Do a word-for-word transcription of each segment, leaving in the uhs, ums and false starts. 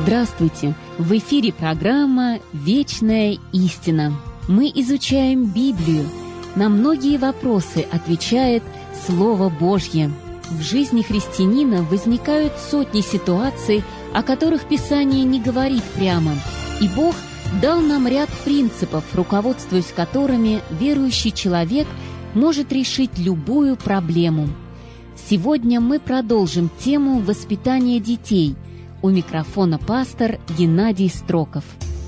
Здравствуйте! В эфире программа «Вечная истина». Мы изучаем Библию. На многие вопросы отвечает Слово Божье. В жизни христианина возникают сотни ситуаций, о которых Писание не говорит прямо. И Бог дал нам ряд принципов, руководствуясь которыми верующий человек может решить любую проблему. Сегодня мы продолжим тему воспитания детей. У микрофона пастор Геннадий Строков.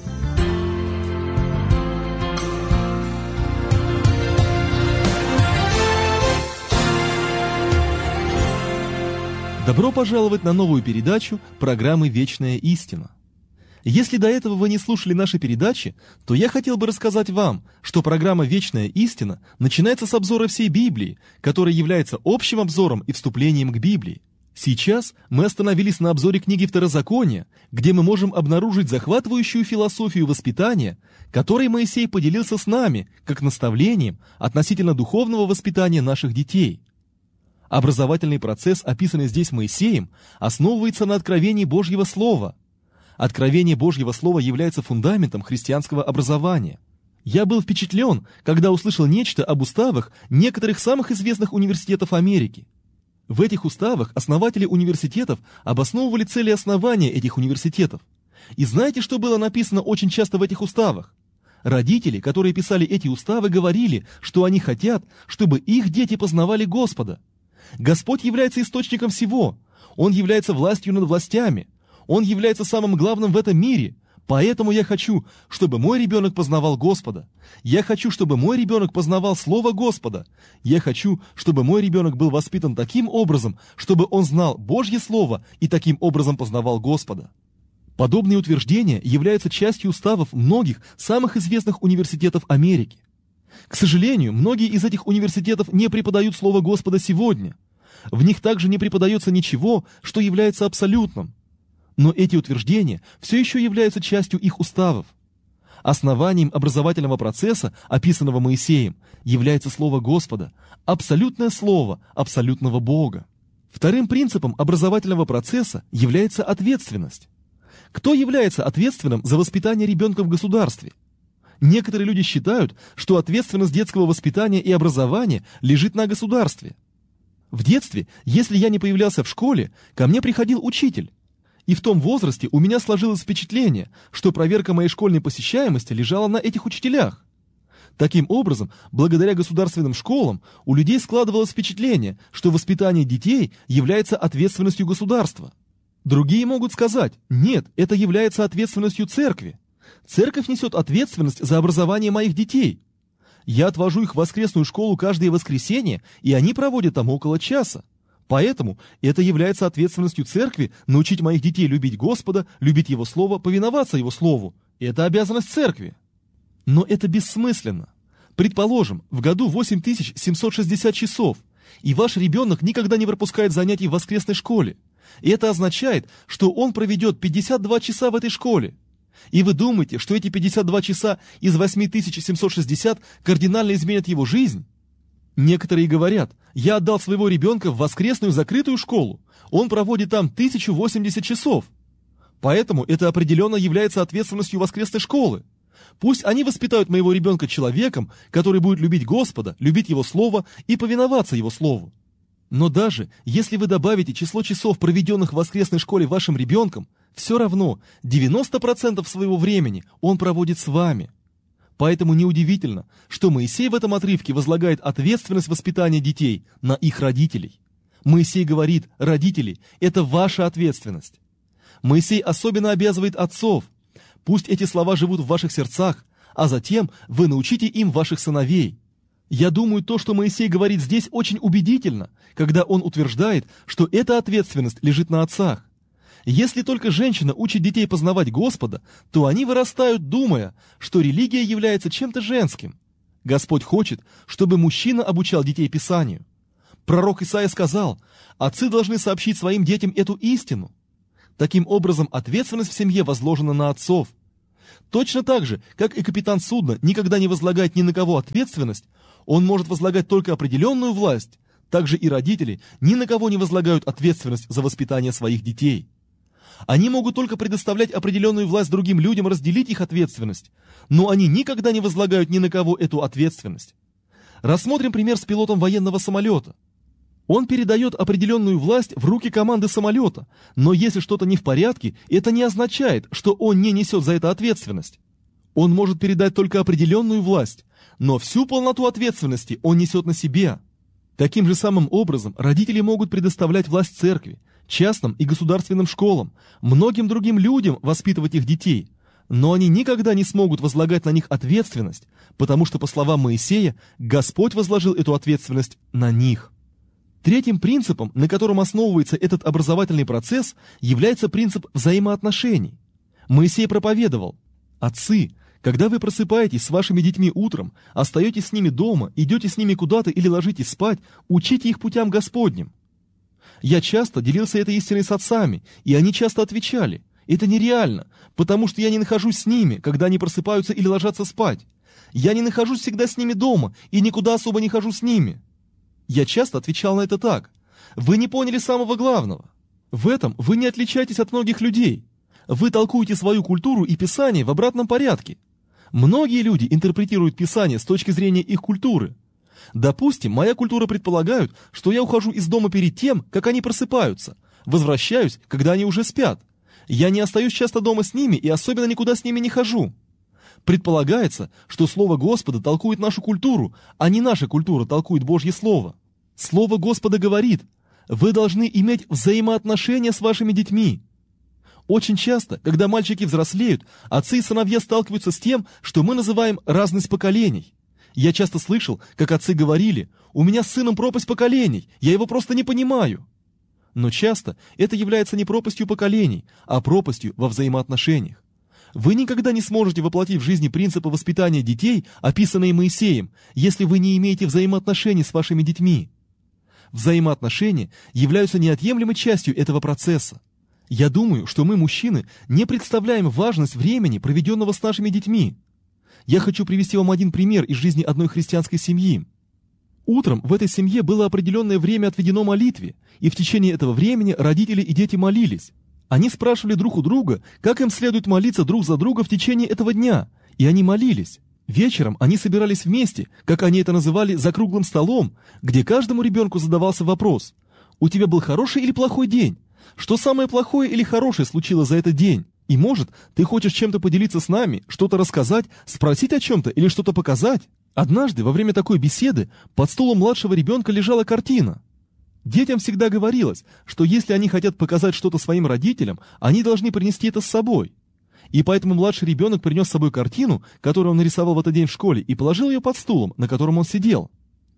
Добро пожаловать на новую передачу программы «Вечная истина». Если до этого вы не слушали наши передачи, то я хотел бы рассказать вам, что программа «Вечная истина» начинается с обзора всей Библии, которая является общим обзором и вступлением к Библии. Сейчас мы остановились на обзоре книги Второзакония, где мы можем обнаружить захватывающую философию воспитания, которой Моисей поделился с нами, как наставлением относительно духовного воспитания наших детей. Образовательный процесс, описанный здесь Моисеем, основывается на откровении Божьего Слова. Откровение Божьего Слова является фундаментом христианского образования. Я был впечатлен, когда услышал нечто об уставах некоторых самых известных университетов Америки. В этих уставах основатели университетов обосновывали цели основания этих университетов. И знаете, что было написано очень часто в этих уставах? Родители, которые писали эти уставы, говорили, что они хотят, чтобы их дети познавали Господа. Господь является источником всего. Он является властью над властями. Он является самым главным в этом мире. Поэтому я хочу, чтобы мой ребенок познавал Господа. Я хочу, чтобы мой ребенок познавал Слово Господа. Я хочу, чтобы мой ребенок был воспитан таким образом, чтобы он знал Божье Слово и таким образом познавал Господа. Подобные утверждения являются частью уставов многих самых известных университетов Америки. К сожалению, многие из этих университетов не преподают Слово Господа сегодня. В них также не преподается ничего, что является абсолютным. Но эти утверждения все еще являются частью их уставов. Основанием образовательного процесса, описанного Моисеем, является Слово Господа, абсолютное Слово абсолютного Бога. Вторым принципом образовательного процесса является ответственность. Кто является ответственным за воспитание ребенка в государстве? Некоторые люди считают, что ответственность детского воспитания и образования лежит на государстве. В детстве, если я не появлялся в школе, ко мне приходил учитель. И в том возрасте у меня сложилось впечатление, что проверка моей школьной посещаемости лежала на этих учителях. Таким образом, благодаря государственным школам, у людей складывалось впечатление, что воспитание детей является ответственностью государства. Другие могут сказать: нет, это является ответственностью церкви. Церковь несет ответственность за образование моих детей. Я отвожу их в воскресную школу каждое воскресенье, и они проводят там около часа. Поэтому это является ответственностью церкви научить моих детей любить Господа, любить Его Слово, повиноваться Его Слову. Это обязанность церкви. Но это бессмысленно. Предположим, в году восемь тысяч семьсот шестьдесят часов, и ваш ребенок никогда не пропускает занятий в воскресной школе. И это означает, что он проведет пятьдесят два часа в этой школе. И вы думаете, что эти пятьдесят два часа из восемь тысяч семьсот шестьдесят кардинально изменят его жизнь? Некоторые говорят: я отдал своего ребенка в воскресную закрытую школу, он проводит там тысячу восемьдесят часов. Поэтому это определенно является ответственностью воскресной школы. Пусть они воспитают моего ребенка человеком, который будет любить Господа, любить Его Слово и повиноваться Его Слову. Но даже если вы добавите число часов, проведенных в воскресной школе вашим ребенком, все равно девяносто процентов своего времени он проводит с вами. Поэтому неудивительно, что Моисей в этом отрывке возлагает ответственность воспитания детей на их родителей. Моисей говорит: родители, это ваша ответственность. Моисей особенно обязывает отцов: пусть эти слова живут в ваших сердцах, а затем вы научите им ваших сыновей. Я думаю, то, что Моисей говорит здесь, очень убедительно, когда он утверждает, что эта ответственность лежит на отцах. Если только женщина учит детей познавать Господа, то они вырастают, думая, что религия является чем-то женским. Господь хочет, чтобы мужчина обучал детей Писанию. Пророк Исаия сказал: отцы должны сообщить своим детям эту истину. Таким образом, ответственность в семье возложена на отцов. Точно так же, как и капитан судна никогда не возлагает ни на кого ответственность, он может возлагать только определенную власть, также и родители ни на кого не возлагают ответственность за воспитание своих детей. Они могут только предоставлять определенную власть другим людям, разделить их ответственность, но они никогда не возлагают ни на кого эту ответственность. Рассмотрим пример с пилотом военного самолета. Он передает определенную власть в руки команды самолета, но если что-то не в порядке, это не означает, что он не несет за это ответственность. Он может передать только определенную власть, но всю полноту ответственности он несет на себе. Таким же самым образом родители могут предоставлять власть церкви, частным и государственным школам, многим другим людям воспитывать их детей, но они никогда не смогут возлагать на них ответственность, потому что, по словам Моисея, Господь возложил эту ответственность на них. Третьим принципом, на котором основывается этот образовательный процесс, является принцип взаимоотношений. Моисей проповедовал: «Отцы, когда вы просыпаетесь с вашими детьми утром, остаетесь с ними дома, идете с ними куда-то или ложитесь спать, учите их путям Господним». Я часто делился этой истиной с отцами, и они часто отвечали: «Это нереально, потому что я не нахожусь с ними, когда они просыпаются или ложатся спать. Я не нахожусь всегда с ними дома и никуда особо не хожу с ними». Я часто отвечал на это так: «Вы не поняли самого главного. В этом вы не отличаетесь от многих людей. Вы толкуете свою культуру и Писание в обратном порядке. Многие люди интерпретируют Писание с точки зрения их культуры. Допустим, моя культура предполагает, что я ухожу из дома перед тем, как они просыпаются, возвращаюсь, когда они уже спят. Я не остаюсь часто дома с ними и особенно никуда с ними не хожу. Предполагается, что Слово Господа толкует нашу культуру, а не наша культура толкует Божье Слово. Слово Господа говорит: вы должны иметь взаимоотношения с вашими детьми. Очень часто, когда мальчики взрослеют, отцы и сыновья сталкиваются с тем, что мы называем разность поколений. Я часто слышал, как отцы говорили: «У меня с сыном пропасть поколений, я его просто не понимаю». Но часто это является не пропастью поколений, а пропастью во взаимоотношениях. Вы никогда не сможете воплотить в жизни принципы воспитания детей, описанные Моисеем, если вы не имеете взаимоотношений с вашими детьми. Взаимоотношения являются неотъемлемой частью этого процесса. Я думаю, что мы, мужчины, не представляем важность времени, проведенного с нашими детьми. Я хочу привести вам один пример из жизни одной христианской семьи. Утром в этой семье было определенное время отведено молитве, и в течение этого времени родители и дети молились. Они спрашивали друг у друга, как им следует молиться друг за друга в течение этого дня, и они молились. Вечером они собирались вместе, как они это называли, за круглым столом, где каждому ребенку задавался вопрос: «У тебя был хороший или плохой день? Что самое плохое или хорошее случилось за этот день? И может, ты хочешь чем-то поделиться с нами, что-то рассказать, спросить о чем-то или что-то показать?» Однажды, во время такой беседы, под стулом младшего ребенка лежала картина. Детям всегда говорилось, что если они хотят показать что-то своим родителям, они должны принести это с собой. И поэтому младший ребенок принес с собой картину, которую он нарисовал в этот день в школе, и положил ее под стулом, на котором он сидел.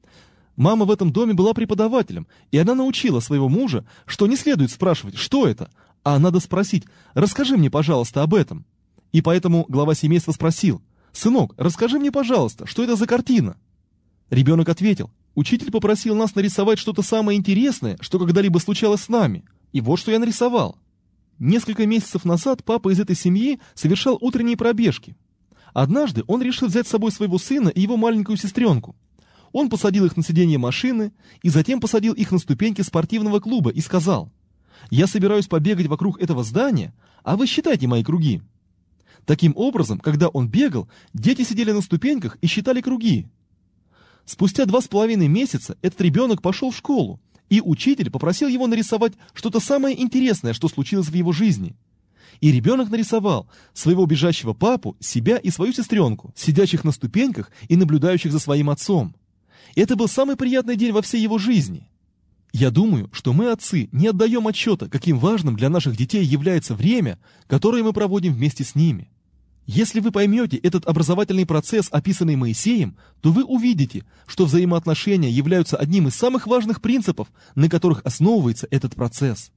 Мама в этом доме была преподавателем, и она научила своего мужа, что не следует спрашивать, что это, а надо спросить: «Расскажи мне, пожалуйста, об этом». И поэтому глава семейства спросил: «Сынок, расскажи мне, пожалуйста, что это за картина?» Ребенок ответил: «Учитель попросил нас нарисовать что-то самое интересное, что когда-либо случалось с нами, и вот что я нарисовал». Несколько месяцев назад папа из этой семьи совершал утренние пробежки. Однажды он решил взять с собой своего сына и его маленькую сестренку. Он посадил их на сиденье машины и затем посадил их на ступеньки спортивного клуба и сказал: «Я собираюсь побегать вокруг этого здания, а вы считайте мои круги». Таким образом, когда он бегал, дети сидели на ступеньках и считали круги. Спустя два с половиной месяца этот ребенок пошел в школу, и учитель попросил его нарисовать что-то самое интересное, что случилось в его жизни. И ребенок нарисовал своего бежащего папу, себя и свою сестренку, сидящих на ступеньках и наблюдающих за своим отцом. Это был самый приятный день во всей его жизни. Я думаю, что мы, отцы, не отдаем отчета, каким важным для наших детей является время, которое мы проводим вместе с ними. Если вы поймете этот образовательный процесс, описанный Моисеем, то вы увидите, что взаимоотношения являются одним из самых важных принципов, на которых основывается этот процесс.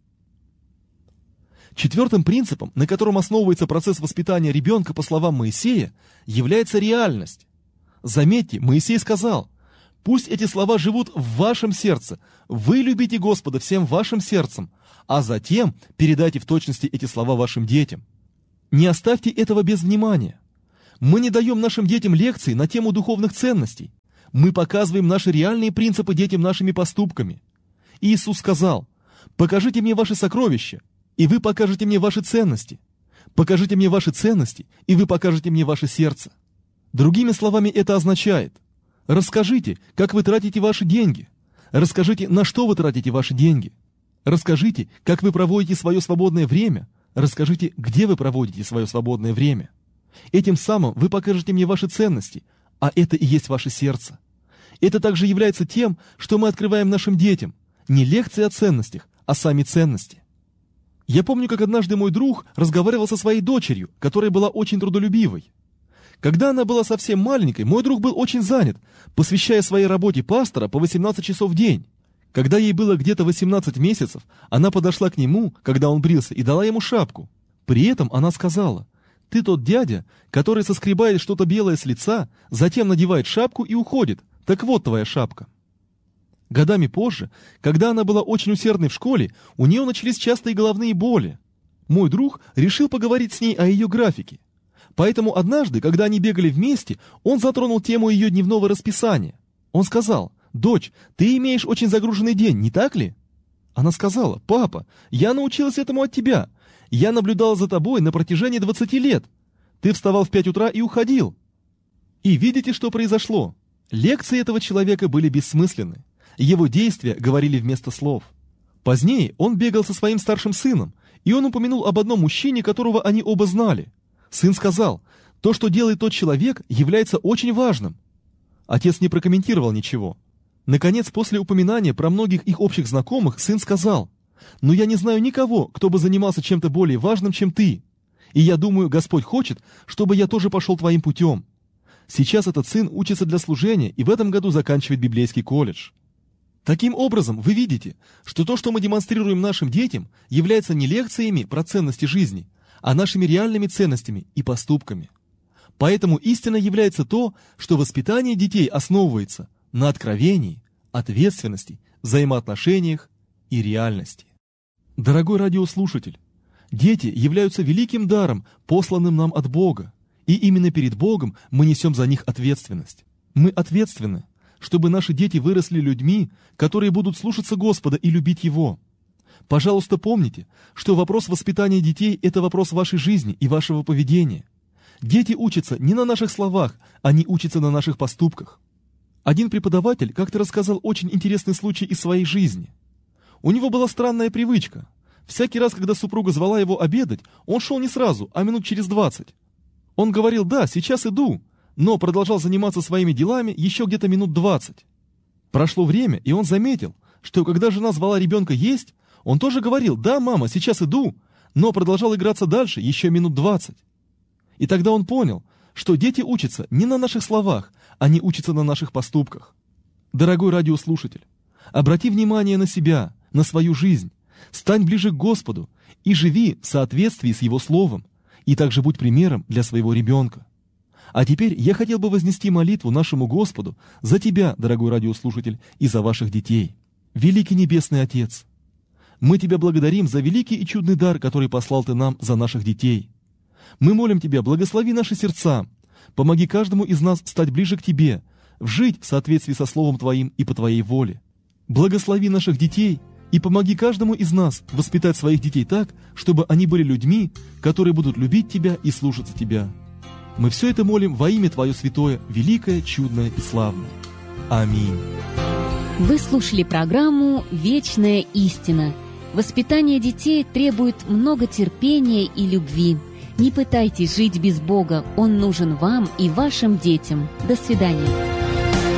Четвертым принципом, на котором основывается процесс воспитания ребенка, по словам Моисея, является реальность. Заметьте, Моисей сказал: «Пусть эти слова живут в вашем сердце, вы любите Господа всем вашим сердцем, а затем передайте в точности эти слова вашим детям». Не оставьте этого без внимания. Мы не даем нашим детям лекции на тему духовных ценностей. Мы показываем наши реальные принципы детям нашими поступками. Иисус сказал: «Покажите мне ваши сокровища, и вы покажете мне ваши ценности. Покажите мне ваши ценности, и вы покажете мне ваше сердце. Другими словами, это означает: расскажите, как вы тратите ваши деньги. Расскажите, на что вы тратите ваши деньги. Расскажите, как вы проводите свое свободное время. Расскажите, где вы проводите свое свободное время. Этим самым вы покажете мне ваши ценности, а это и есть ваше сердце. Это также является тем, что мы открываем нашим детям. Не лекции о ценностях, а сами ценности. Я помню, как однажды мой друг разговаривал со своей дочерью, которая была очень трудолюбивой. Когда она была совсем маленькой, мой друг был очень занят, посвящая своей работе пастора по восемнадцать часов в день. Когда ей было где-то восемнадцать месяцев, она подошла к нему, когда он брился, и дала ему шапку. При этом она сказала: «Ты тот дядя, который соскребает что-то белое с лица, затем надевает шапку и уходит. Так вот твоя шапка». Годами позже, когда она была очень усердной в школе, у нее начались частые головные боли. Мой друг решил поговорить с ней о ее графике. Поэтому однажды, когда они бегали вместе, он затронул тему ее дневного расписания. Он сказал: «Дочь, ты имеешь очень загруженный день, не так ли?» Она сказала: «Папа, я научилась этому от тебя. Я наблюдала за тобой на протяжении двадцати лет. Ты вставал в пять утра и уходил». И видите, что произошло? Лекции этого человека были бессмысленны. Его действия говорили вместо слов. Позднее он бегал со своим старшим сыном, и он упомянул об одном мужчине, которого они оба знали. Сын сказал: «То, что делает тот человек, является очень важным». Отец не прокомментировал ничего. Наконец, после упоминания про многих их общих знакомых, сын сказал: «Но я не знаю никого, кто бы занимался чем-то более важным, чем ты. И я думаю, Господь хочет, чтобы я тоже пошел твоим путем». Сейчас этот сын учится для служения и в этом году заканчивает библейский колледж. Таким образом, вы видите, что то, что мы демонстрируем нашим детям, является не лекциями про ценности жизни, а нашими реальными ценностями и поступками. Поэтому истина является то, что воспитание детей основывается на откровении, ответственности, взаимоотношениях и реальности. Дорогой радиослушатель, дети являются великим даром, посланным нам от Бога, и именно перед Богом мы несем за них ответственность. Мы ответственны, чтобы наши дети выросли людьми, которые будут слушаться Господа и любить Его. Пожалуйста, помните, что вопрос воспитания детей – это вопрос вашей жизни и вашего поведения. Дети учатся не на наших словах, они учатся на наших поступках. Один преподаватель как-то рассказал очень интересный случай из своей жизни. У него была странная привычка. Всякий раз, когда супруга звала его обедать, он шел не сразу, а минут через двадцать. Он говорил: «Да, сейчас иду», но продолжал заниматься своими делами еще где-то минут двадцать. Прошло время, и он заметил, что когда жена звала ребенка есть, он тоже говорил: «Да, мама, сейчас иду», но продолжал играться дальше еще минут двадцать. И тогда он понял, что дети учатся не на наших словах, они учатся на наших поступках. Дорогой радиослушатель, обрати внимание на себя, на свою жизнь, стань ближе к Господу и живи в соответствии с Его Словом, и также будь примером для своего ребенка. А теперь я хотел бы вознести молитву нашему Господу за тебя, дорогой радиослушатель, и за ваших детей. Великий Небесный Отец, мы Тебя благодарим за великий и чудный дар, который послал Ты нам за наших детей. Мы молим Тебя, благослови наши сердца, помоги каждому из нас стать ближе к Тебе, жить в соответствии со Словом Твоим и по Твоей воле. Благослови наших детей и помоги каждому из нас воспитать своих детей так, чтобы они были людьми, которые будут любить Тебя и слушаться Тебя. Мы все это молим во имя Твое святое, великое, чудное и славное. Аминь. Вы слушали программу «Вечная истина». Воспитание детей требует много терпения и любви. Не пытайтесь жить без Бога, Он нужен вам и вашим детям. До свидания.